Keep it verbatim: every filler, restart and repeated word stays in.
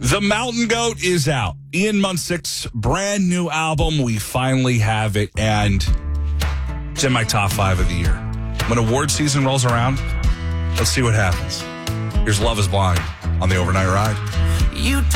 The Mountain Goat is out. Ian Munsick's brand new album. We finally have it, and it's in my top five of the year. When award season rolls around, let's see what happens. Here's Love is Blind on the Overnight Ride. You